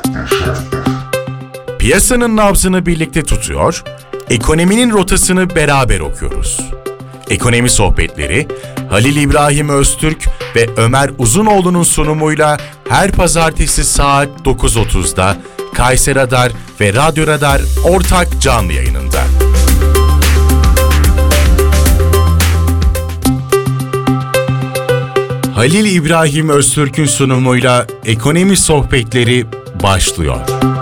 Piyasanın nabzını birlikte tutuyor, ekonominin rotasını beraber okuyoruz. Ekonomi sohbetleri Halil İbrahim Öztürk ve Ömer Uzunoğlu'nun sunumuyla her pazartesi saat 9.30'da Kayseri Radar ve Radyo Radar ortak canlı yayınında. Halil İbrahim Öztürk'ün sunumuyla ekonomi sohbetleri başlıyor.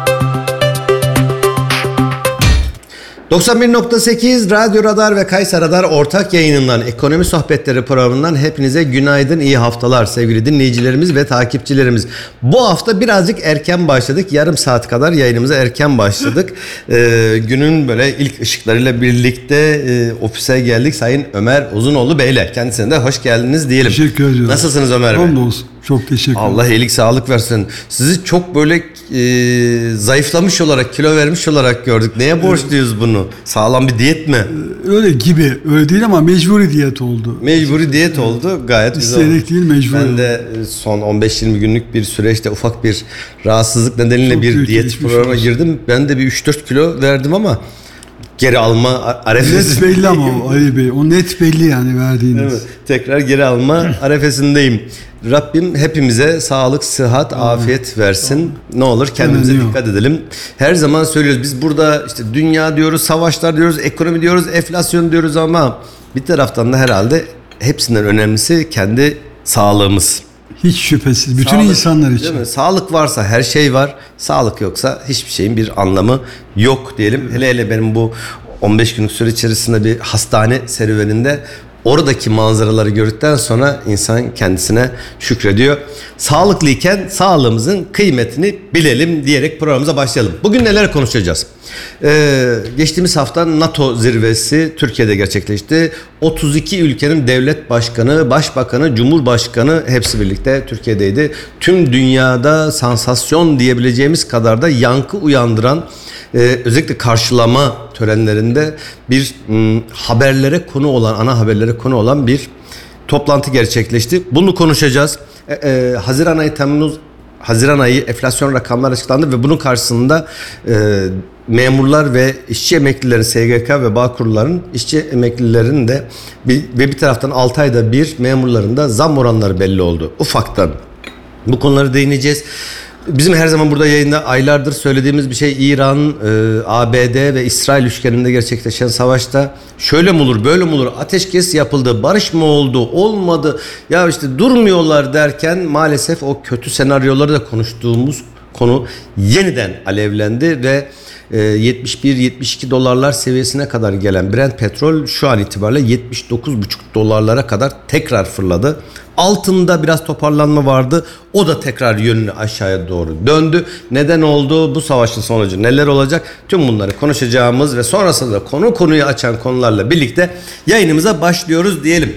91.8 Radyo Radar ve Kayseri Radar ortak yayınından Ekonomi Sohbetleri programından hepinize günaydın, iyi haftalar sevgili dinleyicilerimiz ve takipçilerimiz. Bu hafta birazcık erken başladık. Yarım saat kadar yayınımıza erken başladık. Günün böyle ilk ışıklarıyla birlikte ofise geldik. Sayın Ömer Uzunoğlu Beyler. Kendisine de hoş geldiniz diyelim. Teşekkür ediyorum. Nasılsınız Ömer Bey? Hamdolsun. Çok teşekkür ederim. Allah iyilik sağlık versin. Sizi çok böyle zayıflamış olarak, kilo vermiş olarak gördük. Neye borçluyuz bunu? Sağlam bir diyet mi? Öyle gibi. Öyle değil ama mecburi diyet oldu. Mecburi diyet oldu. Gayet güzel oldu. İsteyerek değil, mecburi. Ben de son 15-20 günlük bir süreçte ufak bir rahatsızlık nedeniyle Çok bir diyet programına girdim. Ben de bir 3-4 kilo verdim ama geri alma arefesindeyim. Net belli ama Ali Bey. O net belli yani verdiğiniz. Tekrar geri alma arefesindeyim. Rabbim hepimize sağlık, sıhhat, afiyet versin. Ne olur kendimize dikkat edelim. Her zaman söylüyoruz. Biz burada işte dünya diyoruz, savaşlar diyoruz, ekonomi diyoruz, enflasyon diyoruz ama bir taraftan da herhalde hepsinden önemlisi kendi sağlığımız. Hiç şüphesiz. Bütün Sağlık, insanlar için. değil mi? Sağlık varsa her şey var. Sağlık yoksa hiçbir şeyin bir anlamı yok diyelim. Hele hele benim bu 15 günlük süre içerisinde bir hastane serüveninde oradaki manzaraları gördükten sonra insan kendisine şükrediyor. Sağlıklıyken sağlığımızın kıymetini bilelim diyerek programımıza başlayalım. Bugün neler konuşacağız? Geçtiğimiz hafta NATO zirvesi Türkiye'de gerçekleşti. 32 ülkenin devlet başkanı, başbakanı, cumhurbaşkanı hepsi birlikte Türkiye'deydi. Tüm dünyada sansasyon diyebileceğimiz kadar da yankı uyandıran özellikle karşılama törenlerinde bir haberlere konu olan, ana haberlere konu olan bir toplantı gerçekleşti. Bunu konuşacağız. Haziran ayı enflasyon rakamları açıklandı ve bunun karşısında memurlar ve işçi emeklilerin, SGK ve Bağkurların, işçi emeklilerin de ve bir taraftan 6 ayda bir memurların da zam oranları belli oldu. Ufaktan bu konuları değineceğiz. Bizim her zaman burada yayında aylardır söylediğimiz bir şey, İran, ABD ve İsrail üçgeninde gerçekleşen savaşta şöyle mi olur, böyle mi olur, ateşkes yapıldı, barış mı oldu, olmadı, ya işte durmuyorlar derken maalesef o kötü senaryoları da konuştuğumuz konu yeniden alevlendi ve 71-72 dolarlar seviyesine kadar gelen Brent petrol şu an itibariyle 79,5 dolarlara kadar tekrar fırladı. Altında biraz toparlanma vardı. O da tekrar yönünü aşağıya doğru döndü. Neden oldu? Bu savaşın sonucu neler olacak? Tüm bunları konuşacağımız ve sonrasında konuyu açan konularla birlikte yayınımıza başlıyoruz diyelim.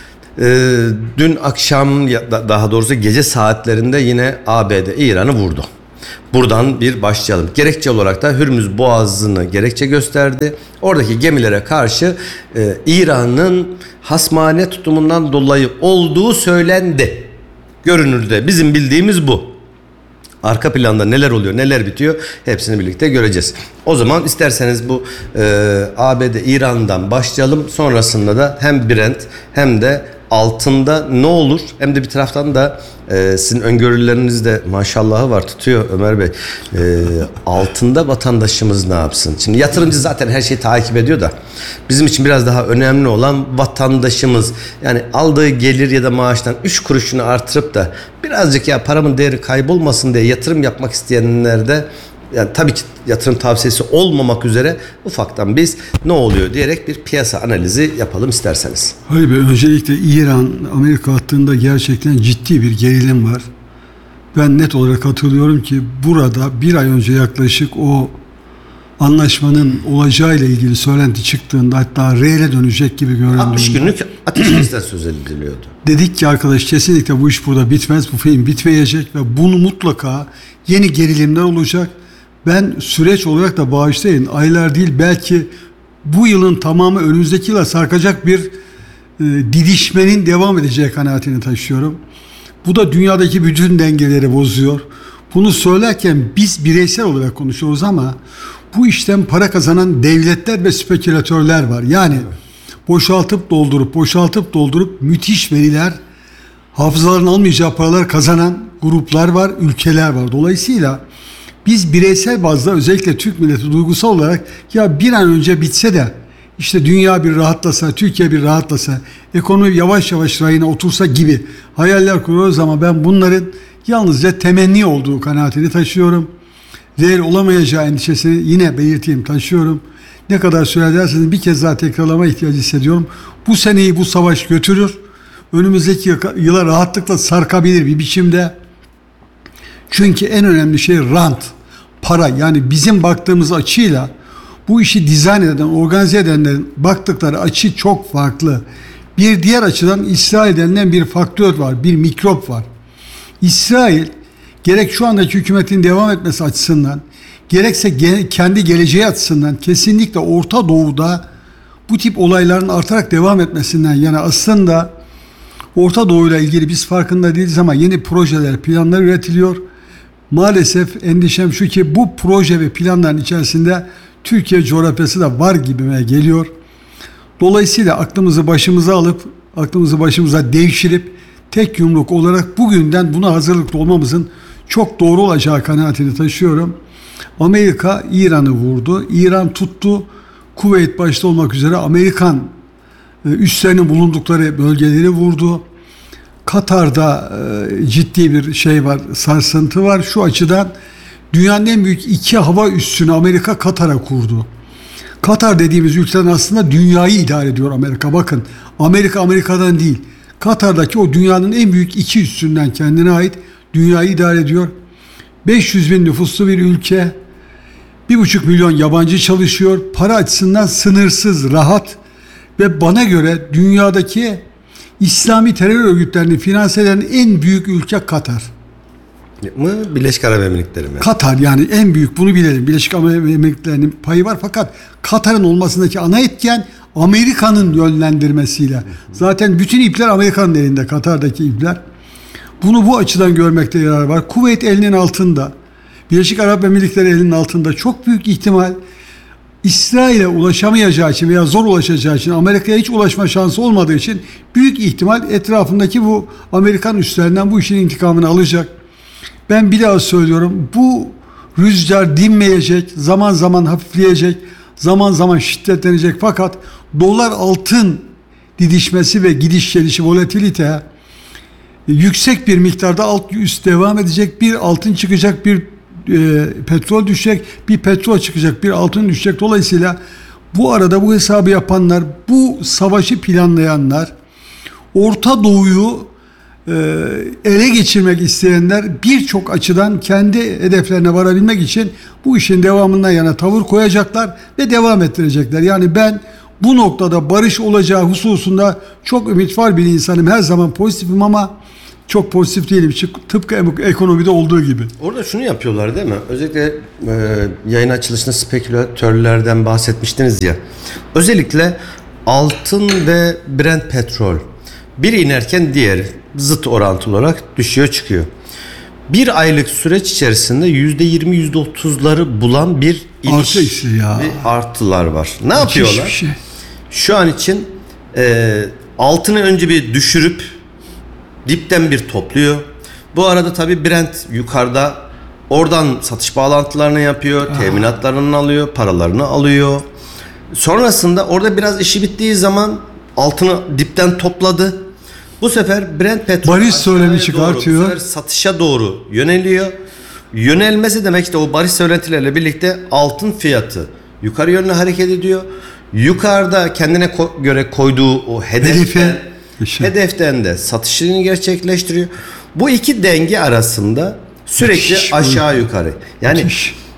Dün akşam, daha doğrusu gece saatlerinde yine ABD İran'ı vurdu. Buradan bir başlayalım. Gerekçe olarak da Hürmüz Boğazı'nı gerekçe gösterdi. Oradaki gemilere karşı İran'ın hasmane tutumundan dolayı olduğu söylendi. Görünürde bizim bildiğimiz bu. Arka planda neler oluyor, neler bitiyor hepsini birlikte göreceğiz. O zaman isterseniz bu ABD İran'dan başlayalım. Sonrasında da hem Brent hem de altında ne olur, hem de bir taraftan da sizin öngörüleriniz de maşallahı var, tutuyor Ömer Bey. Altında vatandaşımız ne yapsın? Şimdi yatırımcı zaten her şeyi takip ediyor da bizim için biraz daha önemli olan vatandaşımız. Yani aldığı gelir ya da maaştan 3 kuruşunu artırıp da birazcık ya paramın değeri kaybolmasın diye yatırım yapmak isteyenler de, yani tabii ki yatırım tavsiyesi olmamak üzere ufaktan biz ne oluyor diyerek bir piyasa analizi yapalım isterseniz. Hayır Bey, öncelikle İran-Amerika hattında gerçekten ciddi bir gerilim var. Ben net olarak hatırlıyorum ki burada bir ay önce yaklaşık o anlaşmanın olacağıyla ilgili söylenti çıktığında, hatta reale dönecek gibi göründüğünde 60 günlük ateşkesten söz ediliyordu. Dedik ki arkadaş, kesinlikle bu iş burada bitmez, bu film bitmeyecek ve bunu mutlaka yeni gerilimler olacak. Ben süreç olarak da bağışlayın, aylar değil belki bu yılın tamamı önümüzdeki yıla sarkacak bir didişmenin devam edeceği kanaatini taşıyorum. Bu da dünyadaki bütün dengeleri bozuyor. Bunu söylerken biz bireysel olarak konuşuyoruz ama bu işten para kazanan devletler ve spekülatörler var. Yani boşaltıp doldurup müthiş veriler, hafızaların almayacağı paralar kazanan gruplar var, ülkeler var. Dolayısıyla biz bireysel bazda özellikle Türk milleti duygusal olarak ya bir an önce bitse de işte dünya bir rahatlasa, Türkiye bir rahatlasa, ekonomi yavaş yavaş rayına otursa gibi hayaller kuruyoruz ama ben bunların yalnızca temenni olduğu kanaatini taşıyorum. Reel olamayacağı endişesini yine belirteyim, taşıyorum. Ne kadar süre derseniz bir kez daha tekrarlama ihtiyacı hissediyorum. Bu seneyi bu savaş götürür. Önümüzdeki yıla rahatlıkla sarkabilir bir biçimde. Çünkü en önemli şey rant, para. Yani bizim baktığımız açıyla bu işi dizayn eden, organize edenlerin baktıkları açı çok farklı. Bir diğer açıdan İsrail denilen bir faktör var, bir mikrop var. İsrail gerek şu andaki hükümetin devam etmesi açısından, gerekse kendi geleceği açısından kesinlikle Orta Doğu'da bu tip olayların artarak devam etmesinden yana aslında Orta Doğu'yla ilgili biz farkında değiliz ama yeni projeler, planlar üretiliyor. Maalesef endişem şu ki bu proje ve planların içerisinde Türkiye coğrafyası da var gibime geliyor. Dolayısıyla aklımızı başımıza alıp, aklımızı başımıza devşirip tek yumruk olarak bugünden buna hazırlıklı olmamızın çok doğru olacağı kanaatini taşıyorum. Amerika İran'ı vurdu. İran tuttu. Kuveyt başta olmak üzere Amerikan üslerinin bulundukları bölgeleri vurdu. Katar'da ciddi bir şey var, sarsıntı var. Şu açıdan dünyanın en büyük iki hava üssünü Amerika Katar'a kurdu. Katar dediğimiz ülkeden aslında dünyayı idare ediyor Amerika. Bakın Amerika Amerika'dan değil. Katar'daki o dünyanın en büyük iki üssünden kendine ait dünyayı idare ediyor. 500 bin nüfuslu bir ülke. 1,5 milyon yabancı çalışıyor. Para açısından sınırsız, rahat ve bana göre dünyadaki İslami terör örgütlerini finanse eden en büyük ülke Katar. Mı? Birleşik Arap Emirlikleri mi? Katar yani en büyük, bunu bilelim. Birleşik Arap Emirlikleri'nin payı var fakat Katar'ın olmasındaki ana etken Amerika'nın yönlendirmesiyle. Zaten bütün ipler Amerika'nın elinde, Katar'daki ipler. Bunu bu açıdan görmekte yarar var. Kuveyt elinin altında. Birleşik Arap Emirlikleri elinin altında. Çok büyük ihtimal İsrail'e ulaşamayacağı için veya zor ulaşacağı için, Amerika'ya hiç ulaşma şansı olmadığı için büyük ihtimal etrafındaki bu Amerikan üslerinden bu işin intikamını alacak. Ben bir daha söylüyorum, bu rüzgar dinmeyecek, zaman zaman hafifleyecek, zaman zaman şiddetlenecek fakat dolar altın didişmesi ve gidiş gelişi volatilite yüksek bir miktarda alt üst devam edecek. Bir altın çıkacak, bir petrol düşecek, bir petrol çıkacak, bir altın düşecek. Dolayısıyla bu arada bu hesabı yapanlar, bu savaşı planlayanlar, Orta Doğu'yu ele geçirmek isteyenler birçok açıdan kendi hedeflerine varabilmek için bu işin devamından yana tavır koyacaklar ve devam ettirecekler. Yani ben bu noktada barış olacağı hususunda çok ümit var bir insanım. Her zaman pozitifim ama çok pozitif değilim. Tıpkı ekonomide olduğu gibi. Orada şunu yapıyorlar değil mi? Özellikle yayın açılışında spekülatörlerden bahsetmiştiniz ya. Özellikle altın ve Brent petrol. Biri inerken diğeri zıt orantılı olarak düşüyor çıkıyor. Bir aylık süreç içerisinde %20, %30'ları bulan bir iniş ve artılar var. Ne yapıyorlar? Şey. Şu an için altını önce bir düşürüp dipten bir topluyor. Bu arada tabii Brent yukarıda, oradan satış bağlantılarını yapıyor, teminatlarını alıyor, paralarını alıyor. Sonrasında orada biraz işi bittiği zaman altını dipten topladı. Bu sefer Brent petrol barış söylemi çıkartıyor. Bu sefer satışa doğru yöneliyor. Yönelmesi demek işte o barış söylentilerle birlikte altın fiyatı yukarı yönlü hareket ediyor. Yukarıda kendine göre koyduğu o hedeften de satışını gerçekleştiriyor. Bu iki denge arasında sürekli aşağı yukarı. Yani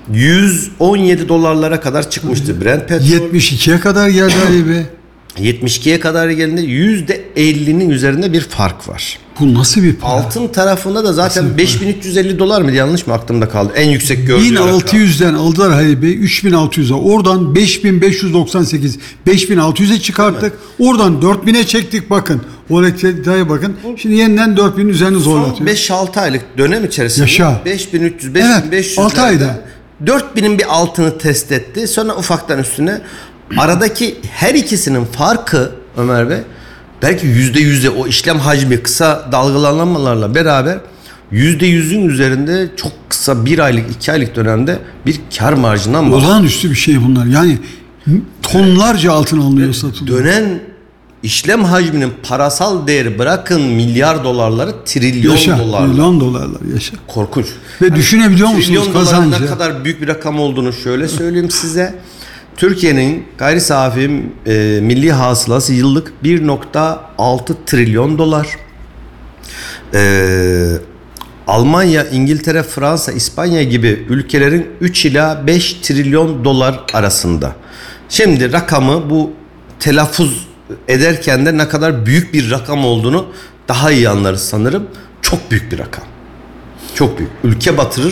117 dolarlara kadar çıkmıştı Brent petrol. 72'ye kadar geldi Ali Bey. 72'ye kadar geldiğinde %50'nin üzerinde bir fark var. Bu nasıl bir para? Altın tarafında da zaten 5350 dolar mı, yanlış mı aklımda kaldı? En yüksek gördüğüm 1600'den aldılar Halil Bey, 3600'e. Oradan 5598, 5600'e çıkarttık. Evet. Oradan 4000'e çektik bakın. O detaya bakın. Şimdi yeniden 4000'in üzerine zorlatıyor. 5-6 aylık dönem içerisinde Yaşa. 5300, Evet, 5500 6 ayda. 4000'in bir altını test etti. Sonra ufaktan üstüne. Aradaki her ikisinin farkı Ömer Bey belki %100'de o işlem hacmi kısa dalgalanmalarla beraber %100'ün üzerinde çok kısa 1 aylık 2 aylık dönemde bir kar marjından bahsediyor. Olağanüstü bir şey bunlar. Yani tonlarca altın alınıyor, satılıyor. Dönen işlem hacminin parasal değeri bırakın milyar dolarları trilyon dolarlar. Trilyon dolarlar yaşa. Korkunç. Ve düşünebiliyor musunuz Trilyon doların kazancı? ne kadar büyük bir rakam olduğunu şöyle söyleyeyim size. Türkiye'nin gayri safi milli hasılası yıllık 1.6 trilyon dolar. Almanya, İngiltere, Fransa, İspanya gibi ülkelerin 3 ila 5 trilyon dolar arasında. Şimdi rakamı bu telaffuz ederken de ne kadar büyük bir rakam olduğunu daha iyi anlarız sanırım. Çok büyük bir rakam. Çok büyük. Ülke batırır,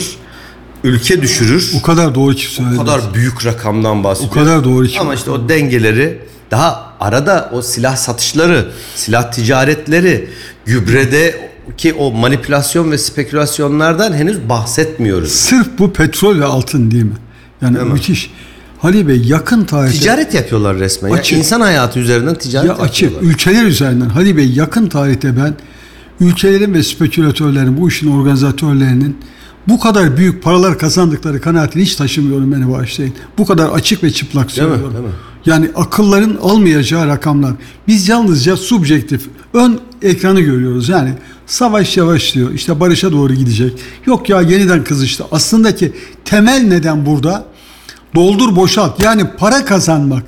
ülke düşürür. O kadar doğru ki söylediniz. O kadar büyük rakamdan bahsediyor. O kadar doğru ki. Ama işte o dengeleri daha arada o silah satışları, silah ticaretleri, gübrede ki o manipülasyon ve spekülasyonlardan henüz bahsetmiyoruz. Sırf bu petrol ve altın değil mi? Yani Değil mi? müthiş. Halil Bey yakın tarihte... Ticaret yapıyorlar resmen. Açık. Ya insan hayatı üzerinden ticaret yapıyorlar. Açık. Ülkeler üzerinden. Halil Bey yakın tarihte ben ülkelerin ve spekülatörlerin, bu işin organizatörlerinin bu kadar büyük paralar kazandıkları kanaatini hiç taşımıyorum, beni bağışlayın. Bu kadar açık ve çıplak söylüyorum. Değil mi? Yani akılların almayacağı rakamlar. Biz yalnızca subjektif, ön ekranı görüyoruz. Yani savaş yavaşlıyor, işte barışa doğru gidecek. Yok ya yeniden kızıştı. Aslında ki temel neden burada doldur boşalt. Yani para kazanmak,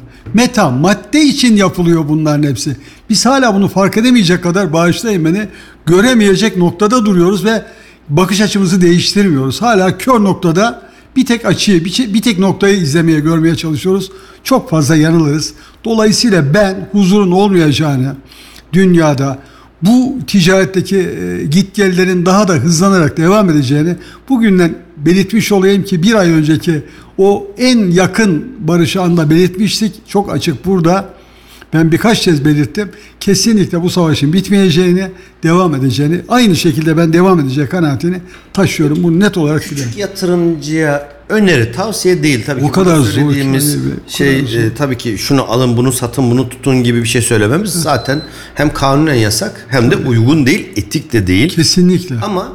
madde için yapılıyor bunların hepsi. Biz hala bunu fark edemeyecek kadar, bağışlayın beni, göremeyecek noktada duruyoruz ve bakış açımızı değiştirmiyoruz. Hala kör noktada bir tek açıyı, bir tek noktayı izlemeye, görmeye çalışıyoruz. Çok fazla yanılırız. Dolayısıyla ben huzurun olmayacağını, dünyada bu ticaretteki gitgellerin daha da hızlanarak devam edeceğini bugünden belirtmiş olayım ki bir ay önceki o en yakın barış anında belirtmiştik. Çok açık burada. Ben birkaç kez belirttim. Kesinlikle bu savaşın bitmeyeceğini, devam edeceğini, aynı şekilde ben devam edeceği kanaatini taşıyorum. Bunu net olarak biliyorum. Yatırımcıya öneri, tavsiye değil tabii ki. O kadar zor söylediğimiz ki, tabii ki şunu alın, bunu satın, bunu tutun gibi bir şey söylememiz zaten hem kanunen yasak hem de uygun değil, etik de değil. Kesinlikle. Ama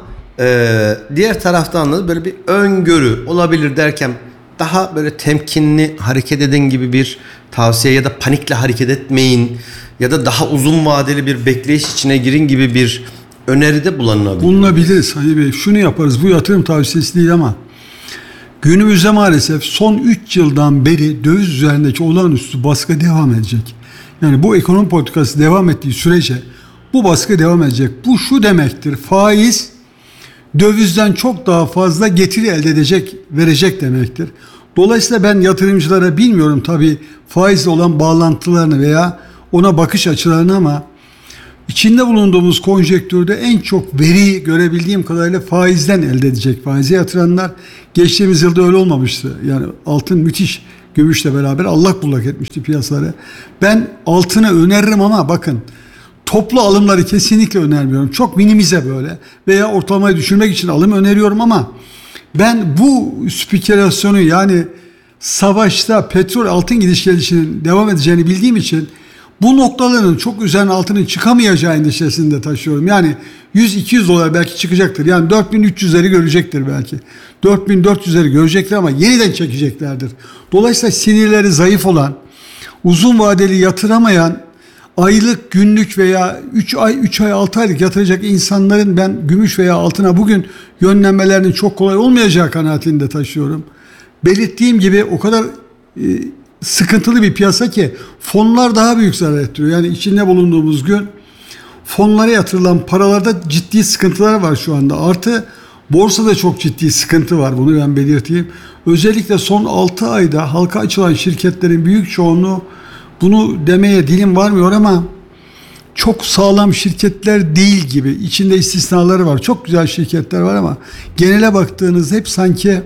diğer taraftan da böyle bir öngörü olabilir derken daha böyle temkinli hareket edin gibi bir tavsiye ya da panikle hareket etmeyin ya da daha uzun vadeli bir bekleyiş içine girin gibi bir öneride bulunabiliriz Halil Bey. Şunu yaparız, bu yatırım tavsiyesi değil ama günümüzde maalesef son 3 yıldan beri döviz üzerindeki olağanüstü baskı devam edecek. Yani bu ekonomi politikası devam ettiği sürece bu baskı devam edecek. Bu şu demektir: faiz dövizden çok daha fazla getiri elde edecek, verecek demektir. Dolayısıyla ben yatırımcılara, bilmiyorum tabii faizle olan bağlantılarını veya ona bakış açılarını, ama içinde bulunduğumuz konjektürde en çok veriyi görebildiğim kadarıyla faizden elde edecek. Faize yatıranlar, geçtiğimiz yılda öyle olmamıştı. Yani altın müthiş, gümüşle beraber allak bullak etmişti piyasaları. Ben altını öneririm ama bakın, toplu alımları kesinlikle önermiyorum. Çok minimize böyle veya ortalamayı düşürmek için alım öneriyorum ama ben bu spekülasyonu, yani savaşta petrol altın gidiş gelişinin devam edeceğini bildiğim için bu noktaların çok üzerine altının çıkamayacağı endişesini de taşıyorum. Yani 100-200 dolar belki çıkacaktır. Yani 4300'leri görecektir belki. 4400'leri görecekler ama yeniden çekeceklerdir. Dolayısıyla sinirleri zayıf olan, uzun vadeli yatıramayan, aylık, günlük veya 3 ay 6 aylık yatıracak insanların ben gümüş veya altına bugün yönlenmelerinin çok kolay olmayacağı kanaatini de taşıyorum. Belirttiğim gibi o kadar sıkıntılı bir piyasa ki fonlar daha büyük zarar ettiriyor. Yani içinde bulunduğumuz gün fonlara yatırılan paralarda ciddi sıkıntılar var şu anda. Artı borsada çok ciddi sıkıntı var, bunu ben belirteyim. Özellikle son 6 ayda halka açılan şirketlerin büyük çoğunluğu, bunu demeye dilim varmıyor ama çok sağlam şirketler değil gibi. İçinde istisnaları var. Çok güzel şirketler var ama genele baktığınız hep sanki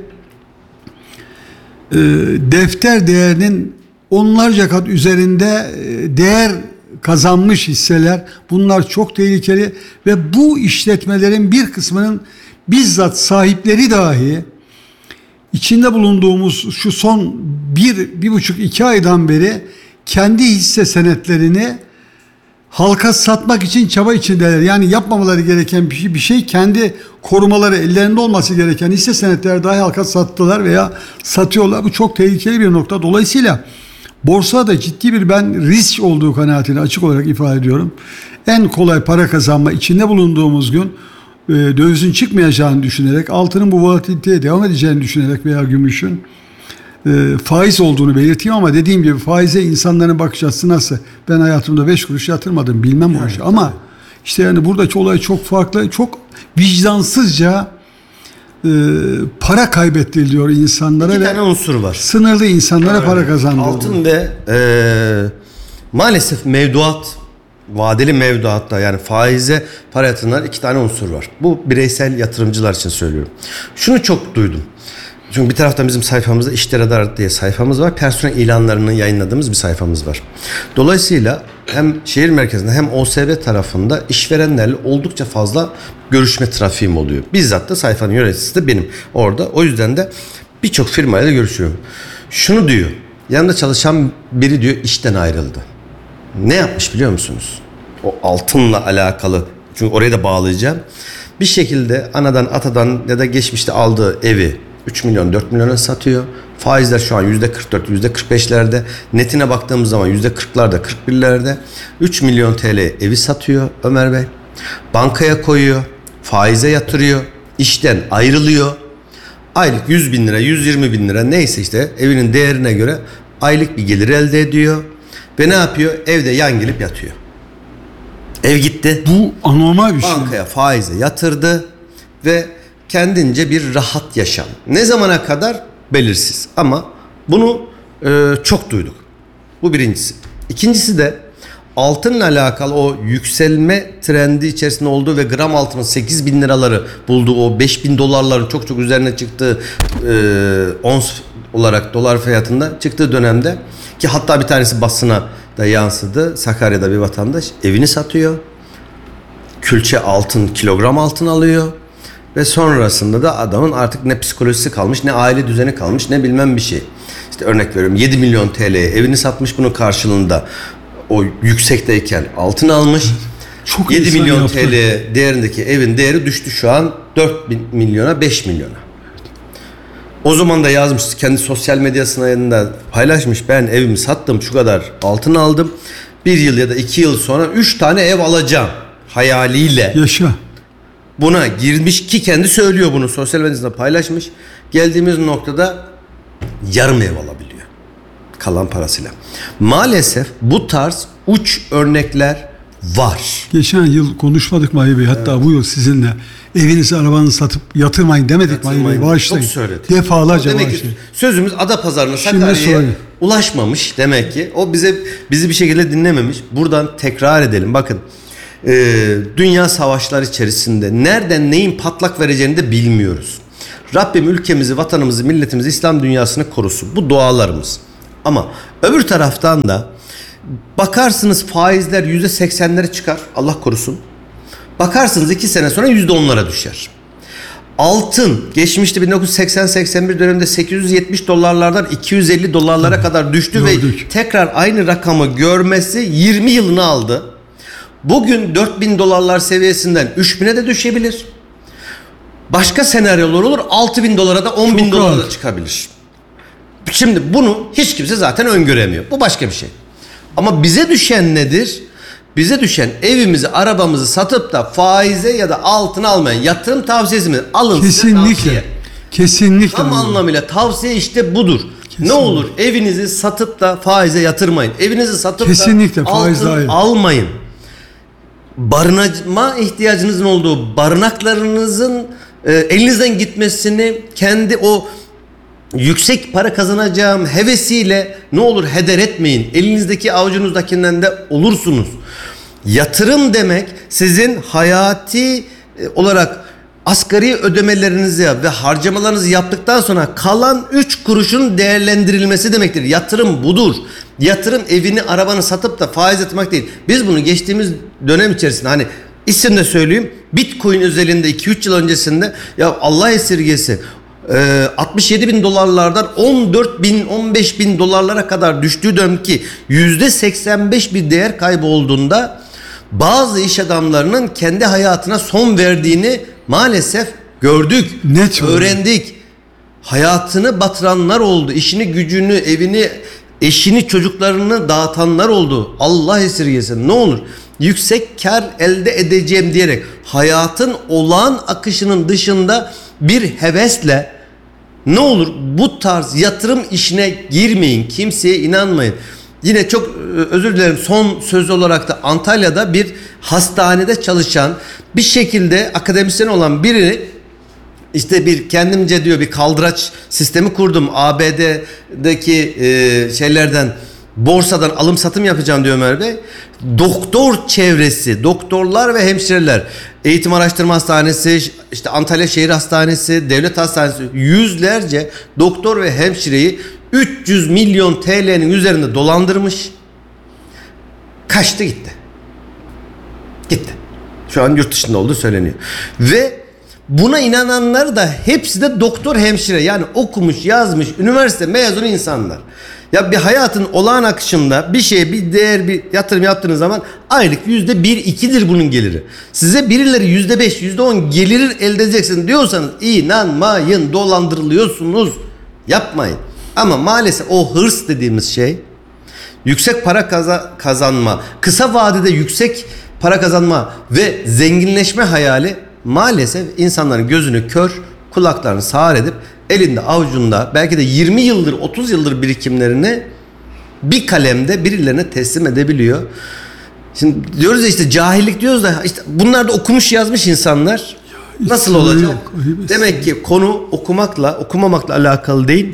defter değerinin onlarca kat üzerinde değer kazanmış hisseler, bunlar çok tehlikeli ve bu işletmelerin bir kısmının bizzat sahipleri dahi içinde bulunduğumuz şu son 1,5-2 aydan beri kendi hisse senetlerini halka satmak için çaba içindeler. Yani yapmamaları gereken bir şey kendi korumaları, ellerinde olması gereken hisse senetleri dahi halka sattılar veya satıyorlar. Bu çok tehlikeli bir nokta. Dolayısıyla borsada ciddi bir ben risk olduğu kanaatini açık olarak ifade ediyorum. En kolay para kazanma içinde bulunduğumuz gün dövizin çıkmayacağını düşünerek, altının bu volatiliteye devam edeceğini düşünerek veya gümüşün faiz olduğunu belirteyim ama dediğim gibi faize insanların bakış açısı nasıl? Ben hayatımda 5 kuruş yatırmadım, bilmem o işi. Ama işte yani buradaki olay çok farklı, çok vicdansızca para kaybettiriliyor insanlara. İki tane unsur var. Sınırlı insanlara para kazandırılıyor. Altın ve maalesef mevduat, vadeli mevduatta yani faize para yatıranlar iki tane unsur var. Bu bireysel yatırımcılar için söylüyorum. Şunu çok duydum. Çünkü bir taraftan bizim sayfamızda İşte Radar diye sayfamız var. Personel ilanlarını yayınladığımız bir sayfamız var. Dolayısıyla hem şehir merkezinde hem OSB tarafında işverenlerle oldukça fazla görüşme trafiğim oluyor. Bizzat da sayfanın yöneticisi de benim orada. O yüzden de birçok firmayla görüşüyorum. Şunu diyor. Yanında çalışan biri diyor işten ayrıldı. Ne yapmış biliyor musunuz? O altınla alakalı. Çünkü oraya da bağlayacağım. Bir şekilde anadan atadan ya da geçmişte aldığı evi 3 milyon 4 milyona satıyor. Faizler şu an %44 %45'lerde. Netine baktığımız zaman %40'larda 41'lerde. 3 milyon TL evi satıyor Ömer Bey. Bankaya koyuyor. Faize yatırıyor. İşten ayrılıyor. Aylık 100 bin lira 120 bin lira neyse işte evinin değerine göre aylık bir gelir elde ediyor. Ve ne yapıyor? Evde yan gelip yatıyor. Ev gitti. Bu anormal bir şey. Bankaya faize yatırdı ve kendince bir rahat yaşam. Ne zamana kadar belirsiz ama bunu çok duyduk. Bu birincisi. İkincisi de altınla alakalı o yükselme trendi içerisinde olduğu ve gram altının 8 bin liraları bulduğu o 5 bin dolarların çok çok üzerine çıktığı ons olarak dolar fiyatında çıktığı dönemde ki hatta bir tanesi basına da yansıdı. Sakarya'da bir vatandaş evini satıyor. Külçe altın, kilogram altın alıyor. Ve sonrasında da adamın artık ne psikolojisi kalmış, ne aile düzeni kalmış, ne bilmem bir şey. İşte örnek veriyorum 7 milyon TL'ye evini satmış, bunun karşılığında o yüksekteyken altın almış. Çok 7 milyon yaptı. TL değerindeki evin değeri düştü şu an 4 milyona 5 milyona. O zaman da yazmış kendi sosyal medyasında paylaşmış, ben evimi sattım şu kadar altın aldım. 1 yıl ya da 2 yıl sonra 3 tane ev alacağım hayaliyle. Yaşa. Buna girmiş ki kendi söylüyor bunu sosyal medyasında paylaşmış. Geldiğimiz noktada yarım ev alabiliyor kalan parasıyla. Maalesef bu tarz uç örnekler var. Geçen yıl konuşmadık Mahir Bey. Hatta bu yıl sizinle evinizi arabanızı satıp yatırmayın demedik Mahir Bey. Bağışlayın. Çok söyledik. Defalarca Demek ki bağışlayın. sözümüz Adapazarı'na Şimdi Sakarya'ya söyle. ulaşmamış demek ki. O bizi bir şekilde dinlememiş. Buradan tekrar edelim. Bakın dünya savaşlar içerisinde nereden neyin patlak vereceğini de bilmiyoruz. Rabbim ülkemizi, vatanımızı, milletimizi, İslam dünyasını korusun. Bu dualarımız. Ama öbür taraftan da bakarsınız faizler %80'lere çıkar. Allah korusun. Bakarsınız 2 sene sonra %10'lara düşer. Altın geçmişte 1980-81 döneminde 870 dolarlardan 250 dolarlara kadar düştü gördük. ve tekrar aynı rakamı görmesi 20 yılını aldı. Bugün 4000 dolarlar seviyesinden 3000'e de düşebilir. Başka senaryolar olur. 6000 dolara da 10.000 Çok dolara da rahat. çıkabilir. Şimdi bunu hiç kimse zaten öngöremiyor. Bu başka bir şey. Ama bize düşen nedir? Bize düşen evimizi, arabamızı satıp da faize ya da altın almayan yatırım tavsiyesi mi? Alın size tavsiye. Kesinlikle. Kesinlikle. Tam anlamıyla tavsiye işte budur. Kesinlikle. Ne olur evinizi satıp da faize yatırmayın. Evinizi satıp Kesinlikle, da faiz altın dahil. almayın. Barınma ihtiyacınızın olduğu barınaklarınızın elinizden gitmesini kendi o yüksek para kazanacağım hevesiyle ne olur heder etmeyin. Elinizdeki avucunuzdakinden de olursunuz. Yatırım demek sizin hayati olarak asgari ödemelerinizi ve harcamalarınızı yaptıktan sonra kalan 3 kuruşun değerlendirilmesi demektir. Yatırım budur. Yatırım evini, arabanı satıp da faiz yatırmak değil. Biz bunu geçtiğimiz dönem içerisinde hani isim de söyleyeyim. Bitcoin özelinde 2-3 yıl öncesinde ya Allah esirgesin 67 bin dolarlardan 14 bin 15 bin dolarlara kadar düştüğü dönem ki %85 bir değer kaybı olduğunda bazı iş adamlarının kendi hayatına son verdiğini maalesef gördük, Net öğrendik. Hayatını batıranlar oldu. İşini, gücünü, evini, eşini, çocuklarını dağıtanlar oldu. Allah esirgesin. Ne olur yüksek kar elde edeceğim diyerek hayatın olağan akışının dışında bir hevesle ne olur bu tarz yatırım işine girmeyin. Kimseye inanmayın. Yine çok özür dilerim, son söz olarak da Antalya'da bir hastanede çalışan bir şekilde akademisyen olan birini işte bir kendimce diyor bir kaldıraç sistemi kurdum. ABD'deki şeylerden borsadan alım satım yapacağım diyor Ömer Bey. Doktor çevresi, doktorlar ve hemşireler, Eğitim Araştırma Hastanesi, işte Antalya Şehir Hastanesi, Devlet Hastanesi yüzlerce doktor ve hemşireyi 300 milyon TL'nin üzerinde dolandırmış. Kaçtı gitti. Gitti. Şu an yurt dışında olduğu söyleniyor. Ve buna inananlar da hepsi de doktor hemşire, yani okumuş, yazmış, üniversite mezunu insanlar. Ya bir hayatın olağan akışında bir şeye bir değer, bir yatırım yaptığınız zaman aylık %1-2'dir bunun geliri. Size birileri %5, %10 gelir elde edeceksin diyorsanız inanmayın, dolandırılıyorsunuz. Yapmayın. Ama maalesef o hırs dediğimiz şey, yüksek para kazanma, kısa vadede yüksek para kazanma ve zenginleşme hayali maalesef insanların gözünü kör, kulaklarını sağır edip elinde avucunda belki de 20 yıldır 30 yıldır birikimlerini bir kalemde birilerine teslim edebiliyor. Şimdi diyoruz ya işte cahillik diyoruz da işte bunlar da okumuş yazmış insanlar. Nasıl olacak? Yok. Demek ki konu okumakla okumamakla alakalı değil.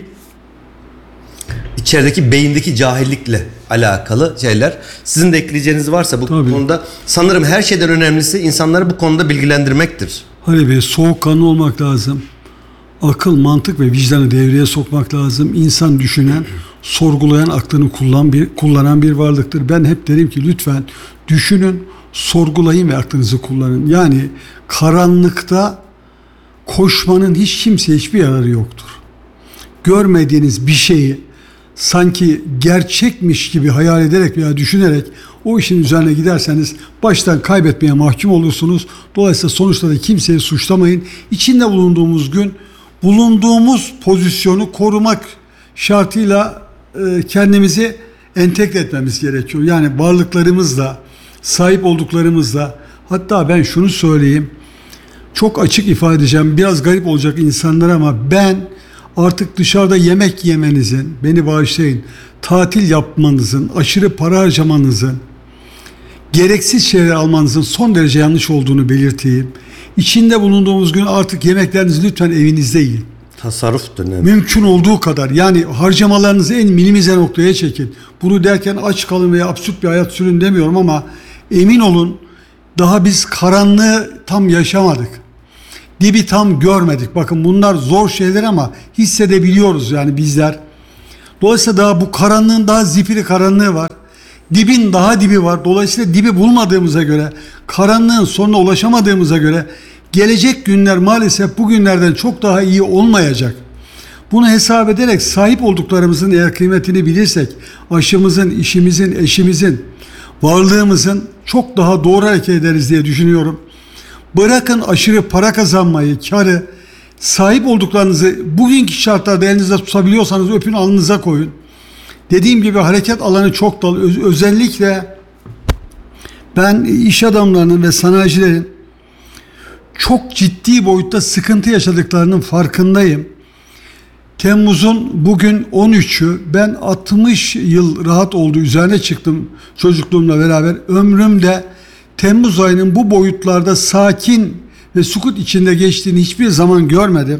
İçerideki beyindeki cahillikle alakalı şeyler. Sizin de ekleyeceğiniz varsa bu konuda, sanırım her şeyden önemlisi insanları bu konuda bilgilendirmektir. Halil Bey, soğukkanlı olmak lazım. Akıl, mantık ve vicdanı devreye sokmak lazım. İnsan düşünen, sorgulayan, aklını kullanan bir varlıktır. Ben hep derim ki lütfen düşünün, sorgulayın ve aklınızı kullanın. Yani karanlıkta koşmanın hiçbir yararı yoktur. Görmediğiniz bir şeyi sanki gerçekmiş gibi hayal ederek veya düşünerek o işin üzerine giderseniz baştan kaybetmeye mahkum olursunuz. Dolayısıyla sonuçta da kimseyi suçlamayın. İçinde bulunduğumuz gün bulunduğumuz pozisyonu korumak şartıyla kendimizi entegre etmemiz gerekiyor. Yani varlıklarımızla, sahip olduklarımızla, hatta ben şunu söyleyeyim, çok açık ifade edeceğim, biraz garip olacak insanlar ama ben artık dışarıda yemek yemenizin, beni bağışlayın, tatil yapmanızın, aşırı para harcamanızın, gereksiz şeyler almanızın son derece yanlış olduğunu belirteyim. İçinde bulunduğumuz gün artık yemeklerinizi lütfen evinizde yiyin. Tasarruf dönemi. Mümkün olduğu kadar, yani harcamalarınızı en minimize noktaya çekin. Bunu derken aç kalın veya absürt bir hayat sürün demiyorum ama emin olun daha biz karanlığı tam yaşamadık. Dibi tam görmedik. Bakın bunlar zor şeyler ama hissedebiliyoruz yani bizler. Dolayısıyla daha bu karanlığın daha zifiri karanlığı var. Dibin daha dibi var. Dolayısıyla dibi bulmadığımıza göre, karanlığın sonuna ulaşamadığımıza göre gelecek günler maalesef bugünlerden çok daha iyi olmayacak. Bunu hesap ederek sahip olduklarımızın eğer kıymetini bilirsek, aşımızın, işimizin, eşimizin, varlığımızın çok daha doğru hareket ederiz diye düşünüyorum. Bırakın aşırı para kazanmayı, karı, sahip olduklarınızı bugünkü şartlarda elinizde tutabiliyorsanız öpün, alnınıza koyun. Dediğim gibi hareket alanı çok dolu. Özellikle ben iş adamlarının ve sanayicilerin çok ciddi boyutta sıkıntı yaşadıklarının farkındayım. Temmuz'un bugün 13'ü, ben 60 yıl rahat oldu üzerine çıktım çocukluğumla beraber. Ömrümde Temmuz ayının bu boyutlarda sakin ve sukut içinde geçtiğini hiçbir zaman görmedim.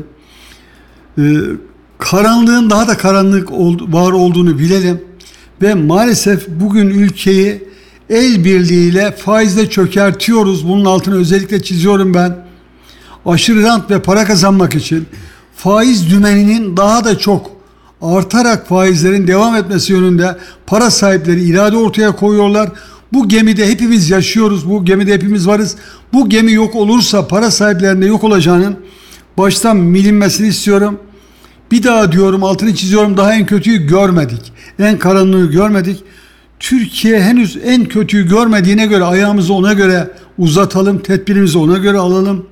Karanlığın daha da karanlık var olduğunu bilelim ve maalesef bugün ülkeyi el birliğiyle faizle çökertiyoruz. Bunun altını özellikle çiziyorum ben. Aşırı rant ve para kazanmak için faiz dümeninin daha da çok artarak faizlerin devam etmesi yönünde para sahipleri irade ortaya koyuyorlar. Bu gemide hepimiz yaşıyoruz. Bu gemide hepimiz varız. Bu gemi yok olursa para sahiplerinde yok olacağının baştan bilinmesini istiyorum. Bir daha diyorum, altını çiziyorum, daha en kötüyü görmedik. En karanlığı görmedik. Türkiye henüz en kötüyü görmediğine göre ayağımızı ona göre uzatalım, tedbirimizi ona göre alalım.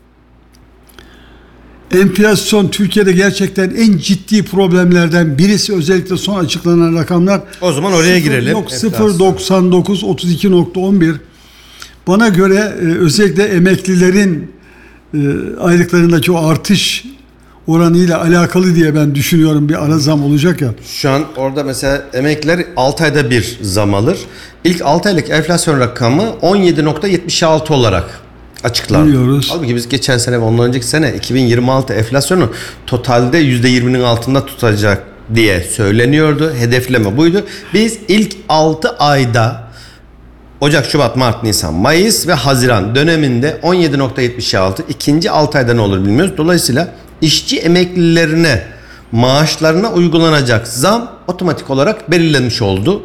Enflasyon Türkiye'de gerçekten en ciddi problemlerden birisi, özellikle son açıklanan rakamlar. O zaman oraya girelim. Yok, 0.99, 32.11. Bana göre özellikle emeklilerin aylıklarındaki o artış oranıyla alakalı diye ben düşünüyorum, bir ara zam olacak ya. Şu an orada mesela emekliler 6 ayda bir zam alır. İlk 6 aylık enflasyon rakamı 17.76 olarak açıklandı. Biliyoruz. Halbuki biz geçen sene ve ondan önceki sene 2026 enflasyonu totalde %20'nin altında tutacak diye söyleniyordu. Hedefleme buydu. Biz ilk 6 ayda Ocak, Şubat, Mart, Nisan, Mayıs ve Haziran döneminde 17.76, ikinci 6 ayda ne olur bilmiyoruz. Dolayısıyla işçi emeklilerine maaşlarına uygulanacak zam otomatik olarak belirlenmiş oldu.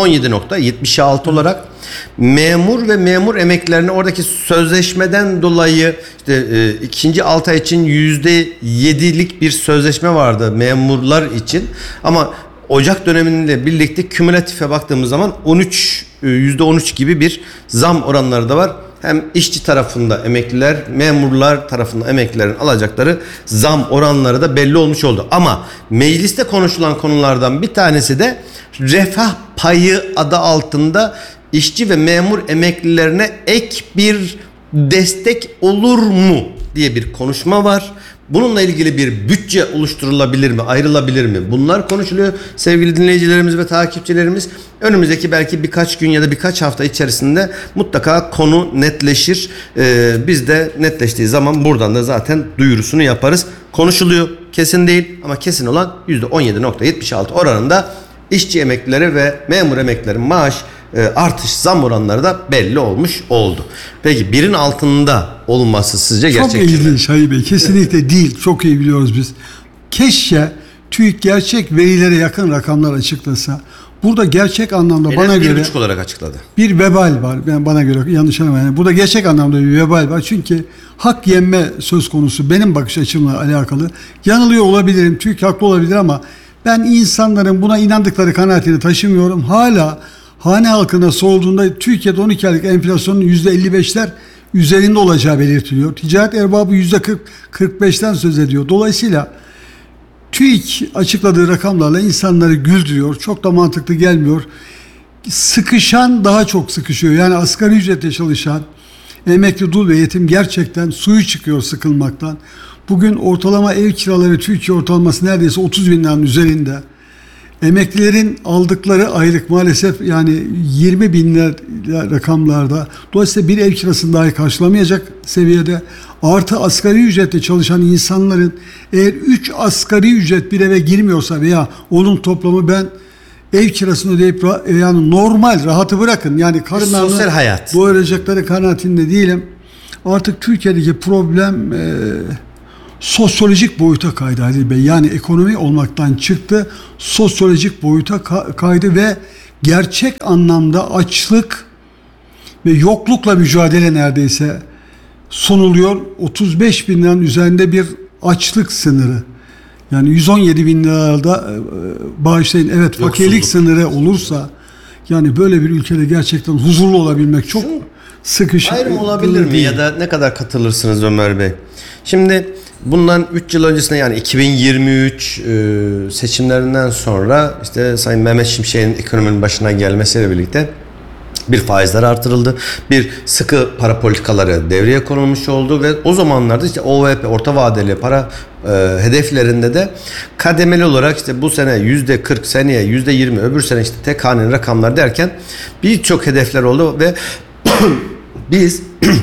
17.76 olarak memur ve memur emeklilerine oradaki sözleşmeden dolayı işte ikinci 6 ay için %7'lik bir sözleşme vardı memurlar için, ama Ocak dönemiyle birlikte kümülatife baktığımız zaman %13 gibi bir zam oranları da var. Hem işçi tarafında emekliler, memurlar tarafında emeklilerin alacakları zam oranları da belli olmuş oldu. Ama mecliste konuşulan konulardan bir tanesi de refah payı adı altında işçi ve memur emeklilerine ek bir destek olur mu diye bir konuşma var. Bununla ilgili bir bütçe oluşturulabilir mi, ayrılabilir mi? Bunlar konuşuluyor sevgili dinleyicilerimiz ve takipçilerimiz. Önümüzdeki belki birkaç gün ya da birkaç hafta içerisinde mutlaka konu netleşir. Biz de netleştiği zaman buradan da zaten duyurusunu yaparız. Konuşuluyor, kesin değil, ama kesin olan %17.76 oranında işçi emeklileri ve memur emeklilerin maaş artış zam oranları da belli olmuş oldu. Peki birin altında olması sizce gerçekçi mi? Çok ilginç Halil Bey. Kesinlikle değil. Çok iyi biliyoruz biz. Keşke TÜİK gerçek verilere yakın rakamlar açıklasa. Burada gerçek anlamda bana göre 1,5 olarak açıkladı. bir vebal var. Yani bana göre yanlış anlamayın. Burada gerçek anlamda bir vebal var. Çünkü hak yenme söz konusu benim bakış açımla alakalı. Yanılıyor olabilirim. TÜİK haklı olabilir ama ben insanların buna inandıkları kanaatini taşımıyorum. Hala hane halkına sorulduğunda Türkiye'de 12 aylık enflasyonun %55'ler üzerinde olacağı belirtiliyor. Ticaret erbabı %40-45'ten söz ediyor. Dolayısıyla TÜİK açıkladığı rakamlarla insanları güldürüyor. Çok da mantıklı gelmiyor. Sıkışan daha çok sıkışıyor. Yani asgari ücretle çalışan emekli, dul ve yetim gerçekten suyu çıkıyor sıkılmaktan. Bugün ortalama ev kiraları Türkiye ortalaması neredeyse 30 bin liranın üzerinde. Emeklilerin aldıkları aylık maalesef yani 20 bin lira rakamlarda. Dolayısıyla bir ev kirasını dahi karşılamayacak seviyede. Artı asgari ücretle çalışan insanların eğer 3 asgari ücret bir eve girmiyorsa veya onun toplamı, ben ev kirasını ödeyip yani normal rahatı bırakın. Yani sosyal hayat doyuracakları kanaatinde değilim. Artık Türkiye'deki problem sosyolojik boyuta kaydı Halil Bey. Yani ekonomi olmaktan çıktı, sosyolojik boyuta kaydı ve gerçek anlamda açlık ve yoklukla mücadele neredeyse sunuluyor. 35 bin liranın üzerinde bir açlık sınırı. Yani 117 bin lirada bağışlayın. Evet, fakirlik sınırı olursa, yani böyle bir ülkede gerçekten huzurlu olabilmek çok sıkışık. Ayrım olabilir mi ya da ne kadar katılırsınız Ömer Bey? Şimdi bundan 3 yıl öncesinde, yani 2023 seçimlerinden sonra işte Sayın Mehmet Şimşek'in ekonominin başına gelmesiyle birlikte bir faizler artırıldı. Bir sıkı para politikaları devreye konulmuş oldu ve o zamanlarda işte OVP, orta vadeli para hedeflerinde de kademeli olarak işte bu sene %40, seneye %20, öbür sene işte tek haneli rakamlar derken birçok hedefler oldu ve biz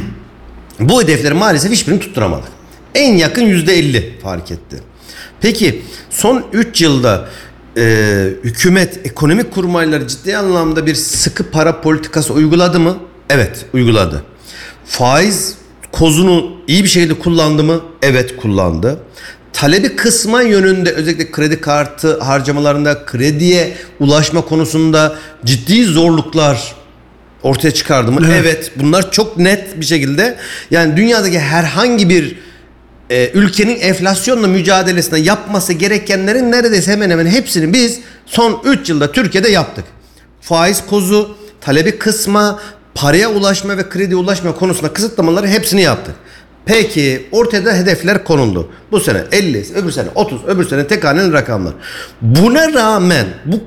bu hedefleri maalesef hiçbirini tutturamadık. En yakın %50 fark etti. Peki son 3 yılda hükümet, ekonomik kurmayları ciddi anlamda bir sıkı para politikası uyguladı mı? Evet, uyguladı. Faiz kozunu iyi bir şekilde kullandı mı? Evet, kullandı. talebi kısma yönünde özellikle kredi kartı harcamalarında, krediye ulaşma konusunda ciddi zorluklar ortaya çıkardı mı? Evet, bunlar çok net bir şekilde, yani dünyadaki herhangi bir ülkenin enflasyonla mücadelesinde yapması gerekenlerin neredeyse hemen hemen hepsini biz son 3 yılda Türkiye'de yaptık. Faiz kozu, talebi kısma, paraya ulaşma ve krediye ulaşma konusunda kısıtlamaları hepsini yaptık. Peki ortaya da hedefler konuldu. Bu sene 50, öbür sene 30, öbür sene tek haneli rakamlar. Buna rağmen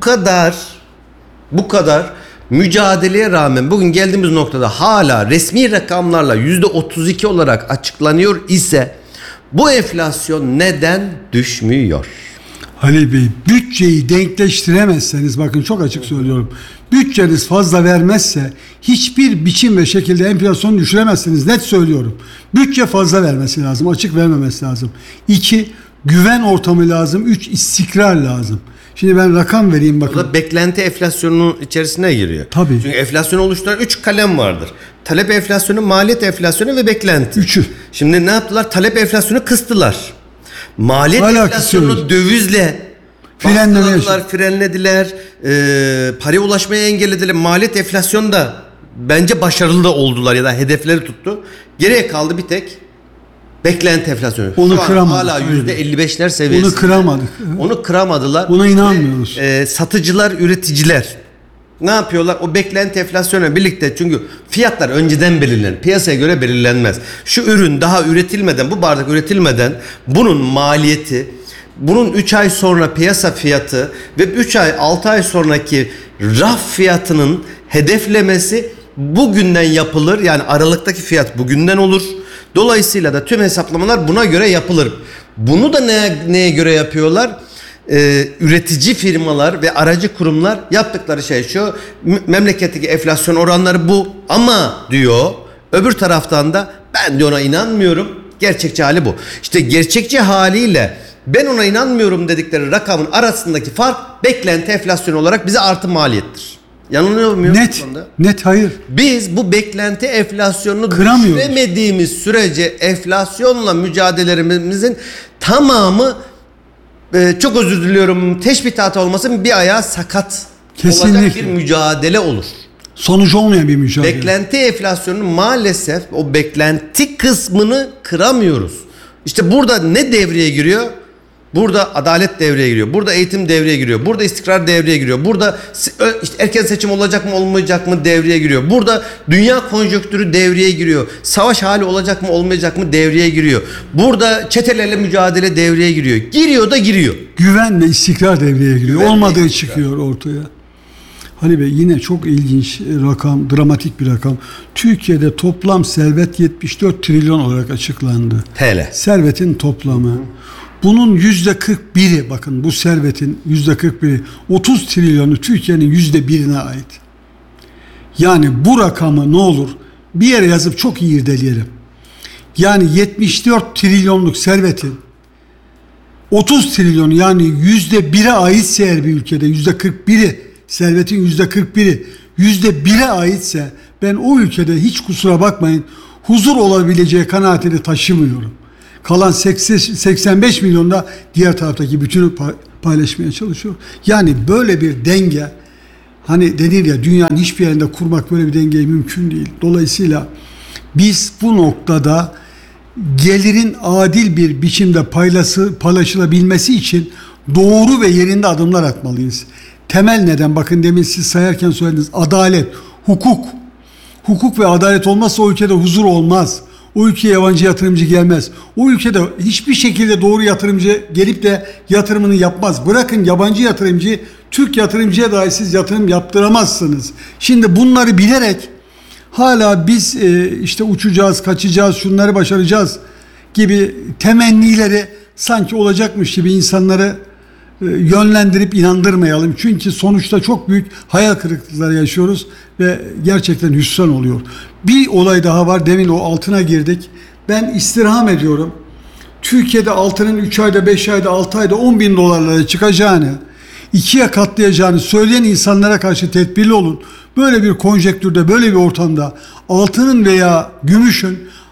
bu kadar mücadeleye rağmen bugün geldiğimiz noktada hala resmi rakamlarla %32 olarak açıklanıyor ise bu enflasyon neden düşmüyor? Halil Bey, bütçeyi denkleştiremezseniz, bakın çok açık söylüyorum, bütçeniz fazla vermezse hiçbir biçim ve şekilde enflasyonu düşüremezsiniz, net söylüyorum. Bütçe fazla vermesi lazım, açık vermemesi lazım. 2, güven ortamı lazım. 3, istikrar lazım. Şimdi ben rakam vereyim bakın. Bu da beklenti enflasyonunun içerisine giriyor. Tabii. Çünkü enflasyonu oluşturan 3 kalem vardır. Talep enflasyonu, maliyet enflasyonu ve beklenti. Üçü. Şimdi ne yaptılar? Talep enflasyonu kıstılar. Maliyet Hala enflasyonunu kısıyoruz. dövizle frenlediler. Paraya ulaşmaya engellediler. Maliyet enflasyonu da bence başarılı da oldular ya da hedefleri tuttu. Geriye kaldı bir tek beklenti enflasyonu. Onu kıramadık. Hala %55'ler seviyesinde. Onu kıramadık. Onu kıramadılar. Buna inanmıyoruz. Satıcılar, üreticiler ne yapıyorlar? O beklenti enflasyonla birlikte, çünkü fiyatlar önceden belirlenir. Piyasaya göre belirlenmez. Şu ürün daha üretilmeden, bu bardak üretilmeden bunun maliyeti, bunun 3 ay sonra piyasa fiyatı ve 3 ay 6 ay sonraki raf fiyatının hedeflemesi bugünden yapılır. Yani aralıktaki fiyat bugünden olur. Dolayısıyla da tüm hesaplamalar buna göre yapılır. Bunu da neye göre yapıyorlar? Üretici firmalar ve aracı kurumlar yaptıkları şey şu: memleketteki enflasyon oranları bu ama diyor, öbür taraftan da ben de ona inanmıyorum, gerçekçi hali bu. İşte gerçekçi haliyle ben ona inanmıyorum dedikleri rakamın arasındaki fark beklenti enflasyonu olarak bize artı maliyettir. Yanılıyor muyum? Net hayır. Biz bu beklenti enflasyonunu kıramıyoruz. düşüremediğimiz sürece enflasyonla mücadelemizin tamamı, çok özür diliyorum, teşbih hata olmasın, bir ayağı sakat olacak bir mücadele olur. Sonuç olmayan bir mücadele. Beklenti enflasyonunun maalesef o beklenti kısmını kıramıyoruz. İşte burada ne devreye giriyor? Burada adalet devreye giriyor. Burada eğitim devreye giriyor. Burada istikrar devreye giriyor. Burada işte erken seçim olacak mı olmayacak mı devreye giriyor. Burada dünya konjonktürü devreye giriyor. Savaş hali olacak mı olmayacak mı devreye giriyor. Burada çetelerle mücadele devreye giriyor. Giriyor da giriyor. Güven ve istikrar devreye giriyor. Olmadığı çıkıyor ortaya. Halil Bey, yine çok ilginç rakam, dramatik bir rakam. Türkiye'de toplam servet 74 trilyon olarak açıklandı. TL. Servetin toplamı. Bunun %41'i, bakın bu servetin %41'i, 30 trilyonu Türkiye'nin %1'ine ait. Yani bu rakamı ne olur bir yere yazıp çok iyi irdeleyelim. Yani 74 trilyonluk servetin 30 trilyonu, yani %1'e aitse eğer bir ülkede, %41'i, servetin %41'i %1'e aitse, ben o ülkede hiç kusura bakmayın huzur olabileceği kanaatini taşımıyorum. Kalan 85 milyonda diğer taraftaki bütünü paylaşmaya çalışıyor. Yani böyle bir denge, hani denir ya, dünyanın hiçbir yerinde kurmak böyle bir dengeyi mümkün değil. Dolayısıyla biz bu noktada gelirin adil bir biçimde paylaşılabilmesi için doğru ve yerinde adımlar atmalıyız. Temel neden, bakın demin siz sayarken söylediniz, adalet, hukuk. Hukuk ve adalet olmazsa o ülkede huzur olmaz. O ülkeye yabancı yatırımcı gelmez. O ülkede hiçbir şekilde doğru yatırımcı gelip de yatırımını yapmaz. Bırakın yabancı yatırımcı, Türk yatırımcıya dahi siz yatırım yaptıramazsınız. Şimdi bunları bilerek hala biz işte uçacağız, kaçacağız, şunları başaracağız gibi temennileri sanki olacakmış gibi insanları yönlendirip inandırmayalım. Çünkü sonuçta çok büyük hayal kırıklıkları yaşıyoruz ve gerçekten hüsran oluyor. Bir olay daha var. Demin o altına girdik. Ben istirham ediyorum. Türkiye'de altının 3 ayda, 5 ayda, 6 ayda 10 bin dolarlara çıkacağını, 2'ye katlayacağını söyleyen insanlara karşı tedbirli olun. Böyle bir konjektürde, böyle bir ortamda altının veya gümüşün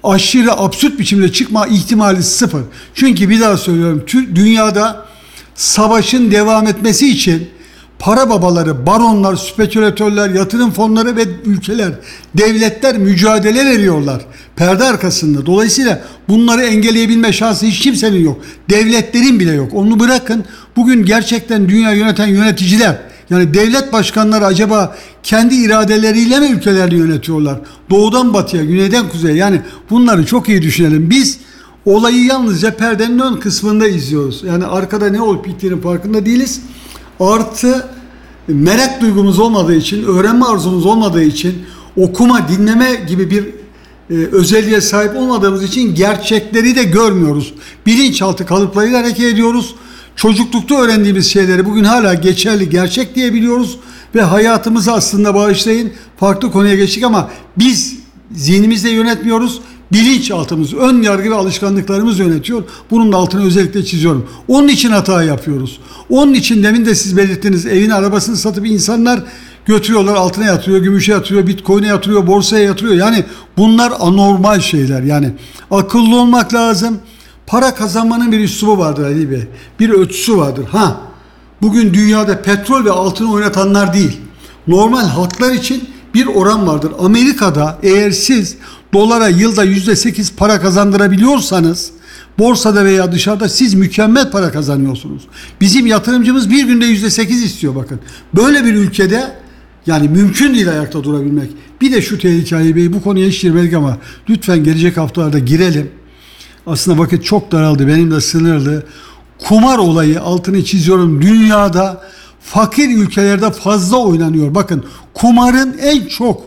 aşırı absürt biçimde çıkma ihtimali sıfır. Çünkü bir daha söylüyorum, dünyada savaşın devam etmesi için para babaları, baronlar, spekülatörler, yatırım fonları ve ülkeler, devletler mücadele veriyorlar perde arkasında. Dolayısıyla bunları engelleyebilme şansı hiç kimsenin yok. Devletlerin bile yok. Onu bırakın, bugün gerçekten dünya yöneten yöneticiler, yani devlet başkanları acaba kendi iradeleriyle mi ülkeleri yönetiyorlar? Doğudan batıya, güneyden kuzeye, yani bunları çok iyi düşünelim. Biz olayı yalnızca perdenin ön kısmında izliyoruz. Yani arkada ne olup bittiğinin farkında değiliz. Artı merak duygumuz olmadığı için, öğrenme arzumuz olmadığı için, okuma, dinleme gibi bir özelliğe sahip olmadığımız için gerçekleri de görmüyoruz. Bilinçaltı kalıplarıyla hareket ediyoruz. Çocuklukta öğrendiğimiz şeyleri bugün hala geçerli, gerçek diyebiliyoruz ve hayatımızı aslında bağışlayın. Farklı konuya geçtik ama biz zihnimizle yönetmiyoruz. Bilinçaltımız, ön yargı ve alışkanlıklarımız yönetiyor. Bunun da altını özellikle çiziyorum. Onun için hata yapıyoruz. Onun için demin de siz belirttiniz, evin arabasını satıp insanlar götürüyorlar, altına yatırıyor, gümüşe yatırıyor, bitcoin'e yatırıyor, borsaya yatırıyor. Yani bunlar anormal şeyler. Yani akıllı olmak lazım. Para kazanmanın bir üslubu vardır Ali Bey. Bir ölçüsü vardır. Bugün dünyada petrol ve altını oynatanlar değil, normal halklar için bir oran vardır. Amerika'da eğer siz dolara yılda %8 para kazandırabiliyorsanız, borsada veya dışarıda siz mükemmel para kazanıyorsunuz. Bizim yatırımcımız bir günde %8 istiyor bakın. Böyle bir ülkede yani mümkün değil ayakta durabilmek. Bir de şu tehlike Ali Bey, bu konuya hiç girmedik ama lütfen gelecek haftalarda girelim. Aslında vakit çok daraldı, benim de sınırlı. Kumar olayı, altını çiziyorum, dünyada fakir ülkelerde fazla oynanıyor. Bakın, kumarın en çok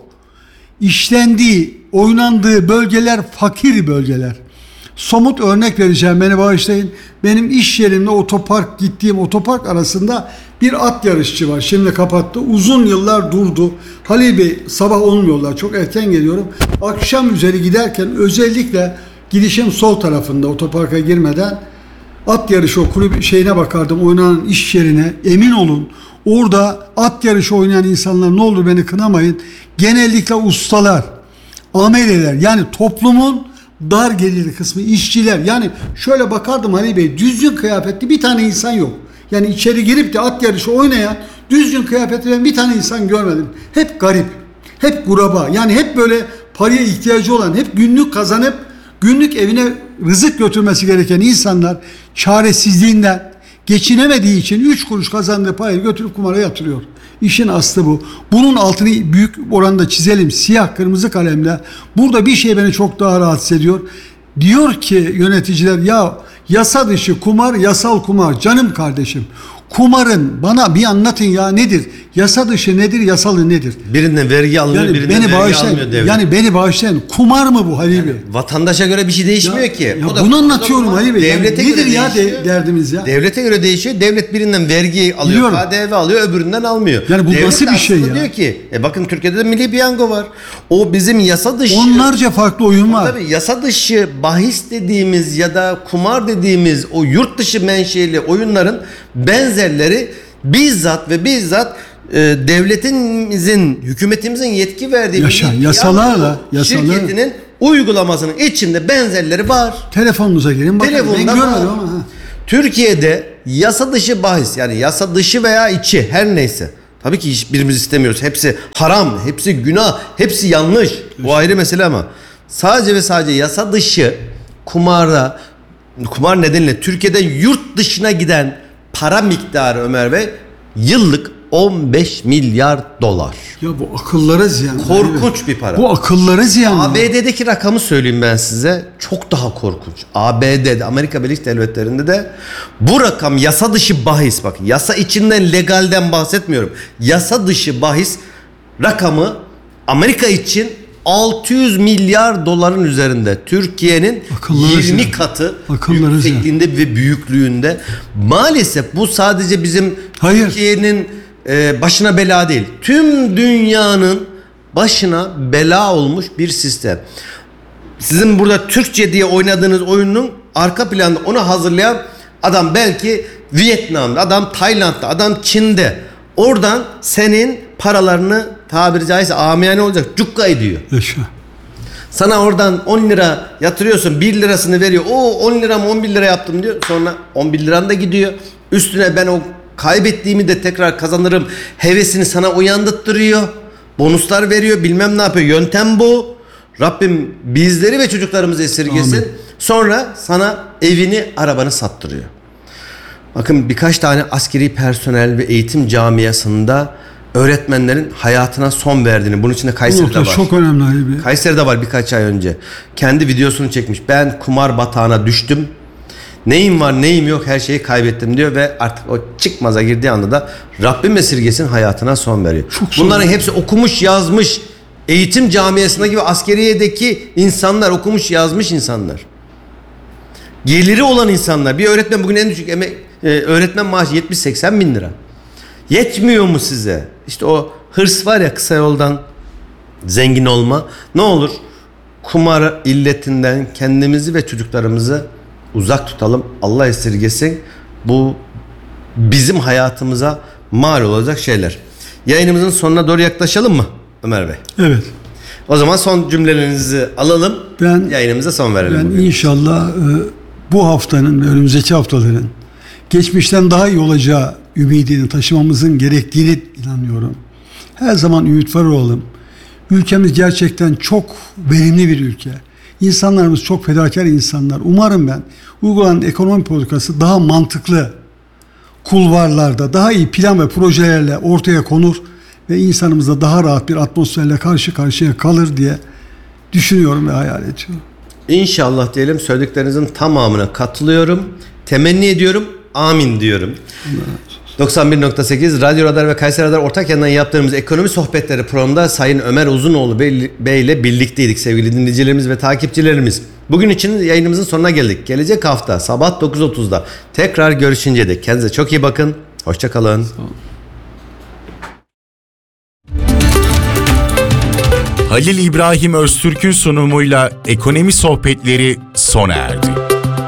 işlendiği, oynandığı bölgeler fakir bölgeler. Somut örnek vereceğim, beni bağışlayın. Benim iş yerimle gittiğim otopark arasında bir at yarışçı var. Şimdi kapattı. Uzun yıllar durdu. Halil Bey, sabah olmuyorlar. Çok erken geliyorum. Akşam üzeri giderken özellikle gidişim sol tarafında, otoparka girmeden at yarışı o kulüp şeyine bakardım, oynanan iş yerine. Emin olun, orada at yarışı oynayan insanlar, ne olur beni kınamayın, genellikle ustalar, ameleler, yani toplumun dar gelirli kısmı, işçiler. Yani şöyle bakardım Ali Bey, düzgün kıyafetli bir tane insan yok. Yani içeri girip de at yarışı oynayan düzgün kıyafetli ben bir tane insan görmedim. Hep garip, hep guraba, yani hep böyle paraya ihtiyacı olan, hep günlük kazanıp günlük evine rızık götürmesi gereken insanlar çaresizliğinden, geçinemediği için 3 kuruş kazandığı parayı götürüp kumara yatırıyor. İşin aslı bu. Bunun altını büyük oranda çizelim siyah kırmızı kalemle. Burada bir şey beni çok daha rahatsız ediyor. Diyor ki yöneticiler, ya yasa dışı kumar, yasal kumar. Canım kardeşim, kumarın bana bir anlatın ya, nedir? Yasa dışı nedir, yasalı nedir? Birinden vergi alınıyor, yani birinden vergi almıyor devlet. Yani beni bağışlayın. Kumar mı bu Halil Bey? Vatandaşa göre bir şey değişmiyor ki. Ya bunu anlatıyorum Halil Bey. Devlete nedir göre ya derdimiz ya? Devlete göre değişiyor. Devlet birinden vergi alıyor, Biliyorum. KDV alıyor, öbüründen almıyor. Yani bu devlet nasıl bir şey ya? Diyor ki, bakın Türkiye'de de milli piyango var. O bizim yasa dışı. Onlarca farklı oyun var. Tabii yasa dışı bahis dediğimiz ya da kumar dediğimiz o yurt dışı menşeli oyunların benzerleri bizzat devletimizin, hükümetimizin yetki verdiği yasalarla şirketinin uygulamasının içinde benzerleri var. Telefonunuza girin bakın. Ben görmedim ama. Türkiye'de yasa dışı bahis, yani yasa dışı veya içi, her neyse. Tabii ki hiçbirimiz istemiyoruz. Hepsi haram, hepsi günah, hepsi yanlış. Bu ayrı mesele ama sadece ve sadece yasa dışı kumar nedeniyle Türkiye'de yurt dışına giden para miktarı Ömer Bey yıllık 15 milyar dolar. Ya bu akıllara ziyan. Korkunç bir para. Bu akıllara ziyan. ABD'deki rakamı söyleyeyim ben size. Çok daha korkunç. ABD'de, Amerika Birleşik Devletleri'nde de bu rakam yasa dışı bahis, bak yasa içinden, legalden bahsetmiyorum. Yasa dışı bahis rakamı Amerika için 600 milyar doların üzerinde. Türkiye'nin 20 katı yüksekliğinde ve büyüklüğünde. Maalesef bu sadece bizim Türkiye'nin başına bela değil. Tüm dünyanın başına bela olmuş bir sistem. Sizin burada Türkçe diye oynadığınız oyunun arka planda onu hazırlayan adam belki Vietnam'da, adam Tayland'da, adam Çin'de. Oradan senin paralarını tabiri caizse amiyane olacak cukka ediyor. Yaşa. Sana oradan 10 lira yatırıyorsun, 1 lirasını veriyor. O 10 lira mı 11 lira yaptım diyor. Sonra 11 liran da gidiyor. Üstüne ben o kaybettiğimi de tekrar kazanırım hevesini sana uyandırtıyor. Bonuslar veriyor, bilmem ne yapıyor. Yöntem bu. Rabbim bizleri ve çocuklarımızı esirgesin. Amin. Sonra sana evini, arabanı sattırıyor. Bakın birkaç tane askeri personel ve eğitim camiasında öğretmenlerin hayatına son verdiğini, bunun içinde Bu Kayseri'de nokta var. çok önemli abi. Kayseri'de var birkaç ay önce. Kendi videosunu çekmiş. Ben kumar batağına düştüm. Neyim var neyim yok her şeyi kaybettim diyor ve artık o çıkmaza girdiği anda da Rabbim esirgesin hayatına son veriyor. Bunların hepsi okumuş yazmış, eğitim camiasında gibi askeriyedeki insanlar, okumuş yazmış insanlar. Geliri olan insanlar. Bir öğretmen bugün en düşük öğretmen maaşı 70-80 bin lira. Yetmiyor mu size? İşte o hırs var ya, kısa yoldan zengin olma. Ne olur kumar illetinden kendimizi ve çocuklarımızı uzak tutalım. Allah esirgesin. Bu bizim hayatımıza mal olacak şeyler. Yayınımızın sonuna doğru yaklaşalım mı Ömer Bey? Evet. O zaman son cümlelerinizi alalım. Yayınımıza son verelim. Ben bugün. inşallah bu haftanın ve önümüzdeki haftaların geçmişten daha iyi olacağı ümidini taşımamızın gerektiğini inanıyorum. Her zaman ümit var olalım. Ülkemiz gerçekten çok verimli bir ülke. İnsanlarımız çok fedakar insanlar. Umarım ben uygulanan ekonomi politikası daha mantıklı kulvarlarda, daha iyi plan ve projelerle ortaya konur ve insanımız da daha rahat bir atmosferle karşı karşıya kalır diye düşünüyorum ve hayal ediyorum. İnşallah diyelim, söylediklerinizin tamamına katılıyorum. Temenni ediyorum. Amin diyorum. 91.8 Radyo Radar ve Kayseri Radar ortak yandan yaptığımız ekonomi sohbetleri programında Sayın Ömer Uzunoğlu Bey ile birlikteydik sevgili dinleyicilerimiz ve takipçilerimiz. Bugün için yayınımızın sonuna geldik. Gelecek hafta sabah 9.30'da tekrar görüşünceye dek kendinize çok iyi bakın. Hoşça kalın. Halil İbrahim Öztürk'ün sunumuyla ekonomi sohbetleri sona erdi.